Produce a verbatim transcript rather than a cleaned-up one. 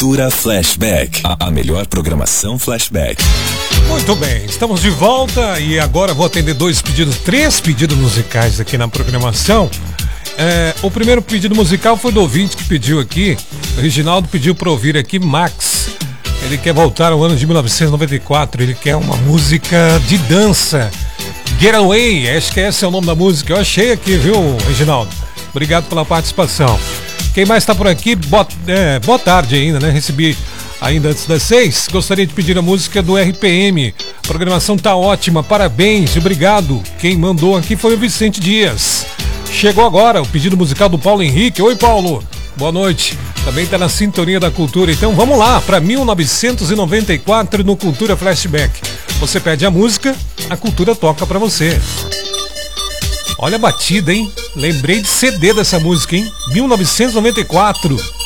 Cultura Flashback, a, a melhor programação Flashback. Muito bem, estamos de volta e agora vou atender dois pedidos, três pedidos musicais aqui na programação. É, o primeiro pedido musical foi do ouvinte que pediu aqui. O Reginaldo pediu para ouvir aqui Max. Ele quer voltar ao ano de mil novecentos e noventa e quatro. Ele quer uma música de dança. Getaway, acho que esse é o nome da música. Eu achei aqui, viu, Reginaldo? Obrigado pela participação. Quem mais está por aqui? Boa, é, boa tarde ainda, né? Recebi ainda antes das seis. Gostaria de pedir a música do R P M. A programação tá ótima, parabéns, obrigado. Quem mandou aqui foi o Vicente Dias. Chegou agora o pedido musical do Paulo Henrique. Oi, Paulo. Boa noite. Também está na sintonia da cultura. Então vamos lá para mil novecentos e noventa e quatro no Cultura Flashback. Você pede a música, a cultura toca para você. Olha a batida, hein? Lembrei de C D dessa música, hein? mil novecentos e noventa e quatro.